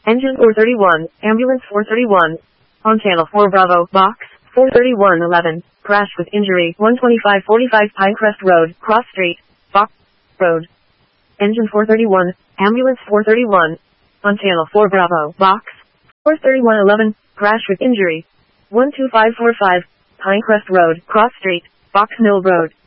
Engine 431, Ambulance 431. On Channel 4 Bravo, Box 43111. Crash with injury, 12545 Pinecrest Road, Cross Street, Box Road. Engine 431, Ambulance 431. On Channel 4 Bravo, Box 43111. Crash with injury, 12545 Pinecrest Road, Cross Street, Box Mill Road.